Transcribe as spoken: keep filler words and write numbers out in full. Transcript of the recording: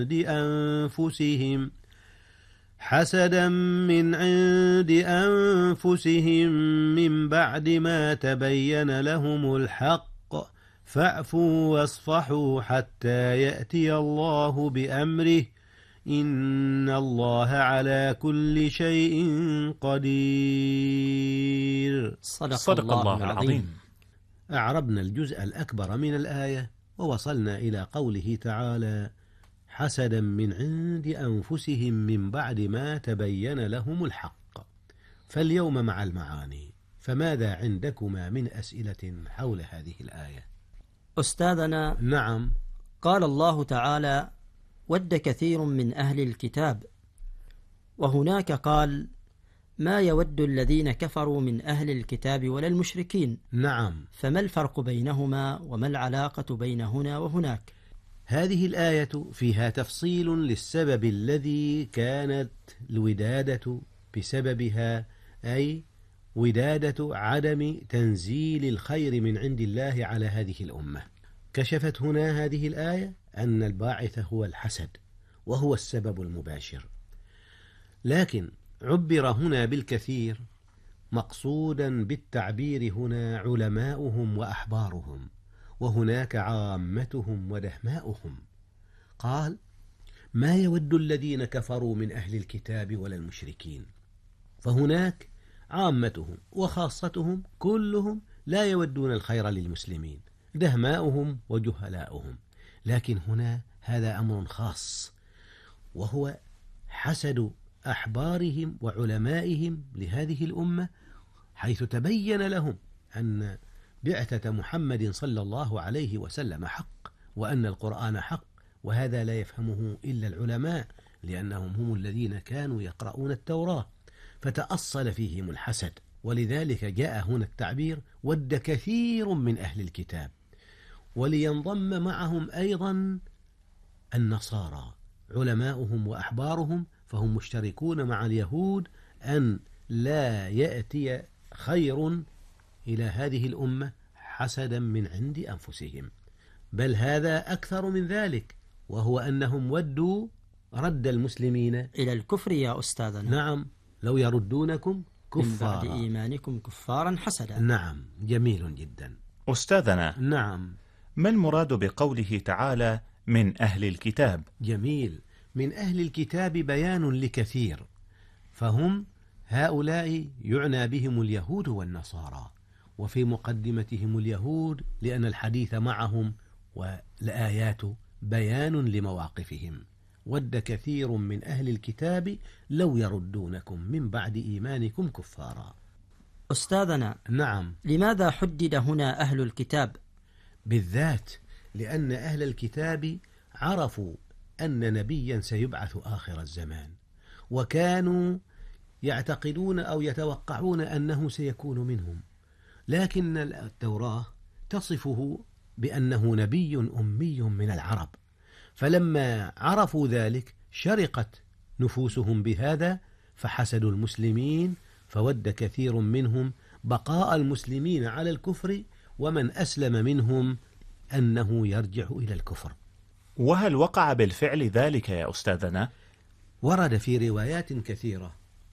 أنفسهم حسدا من عند أنفسهم من بعد ما تبين لهم الحق فاعفوا واصفحوا حتى يأتي الله بأمره إن الله على كل شيء قدير. صدق, صدق الله, الله العظيم. أعربنا الجزء الأكبر من الآية ووصلنا إلى قوله تعالى حسدا من عند أنفسهم من بعد ما تبين لهم الحق. فاليوم مع المعاني، فماذا عندكما من أسئلة حول هذه الآية؟ أستاذنا، نعم. قال الله تعالى ود كثير من أهل الكتاب، وهناك قال ما يود الذين كفروا من أهل الكتاب ولا المشركين. نعم. فما الفرق بينهما وما العلاقة بين هنا وهناك؟ هذه الآية فيها تفصيل للسبب الذي كانت الودادة بسببها، أي ودادة عدم تنزيل الخير من عند الله على هذه الأمة. كشفت هنا هذه الآية أن الباعث هو الحسد، وهو السبب المباشر، لكن عبر هنا بالكثير، مقصودا بالتعبير هنا علماؤهم وأحبارهم، وهناك عامتهم ودهماؤهم. قال ما يود الذين كفروا من أهل الكتاب ولا المشركين، فهناك عامتهم وخاصتهم كلهم لا يودون الخير للمسلمين، دهماؤهم وجهلاؤهم. لكن هنا هذا أمر خاص، وهو حسد أحبارهم وعلمائهم لهذه الأمة، حيث تبين لهم أن بعثة محمد صلى الله عليه وسلم حق، وأن القرآن حق، وهذا لا يفهمه إلا العلماء، لأنهم هم الذين كانوا يقرؤون التوراة، فتأصل فيهم الحسد. ولذلك جاء هنا التعبير ود كثير من أهل الكتاب، ولينضم معهم أيضا النصارى علماؤهم وأحبارهم، فهم مشتركون مع اليهود أن لا يأتي خير إلى هذه الأمة حسدا من عند أنفسهم، بل هذا أكثر من ذلك، وهو أنهم ودوا رد المسلمين إلى الكفر يا أستاذنا. نعم، لو يردونكم كفارا من بعد إيمانكم كفارا حسدا. نعم، جميل جدا. أستاذنا، نعم، ما المراد بقوله تعالى من أهل الكتاب؟ جميل. من أهل الكتاب بيان لكثير، فهم هؤلاء يعنى بهم اليهود والنصارى، وفي مقدمتهم اليهود، لأن الحديث معهم والآيات بيان لمواقفهم. ود كثير من أهل الكتاب لو يردونكم من بعد إيمانكم كفارا. أستاذنا، نعم، لماذا حدد هنا أهل الكتاب بالذات؟ لأن أهل الكتاب عرفوا أن نبيا سيبعث آخر الزمان، وكانوا يعتقدون أو يتوقعون أنه سيكون منهم، لكن التوراة تصفه بأنه نبي أمي من العرب، فلما عرفوا ذلك شرقت نفوسهم بهذا، فحسدوا المسلمين، فود كثير منهم بقاء المسلمين على الكفر، ومن أسلم منهم أنه يرجع إلى الكفر. وهل وقع بالفعل ذلك يا أستاذنا؟ ورد في روايات كثيرة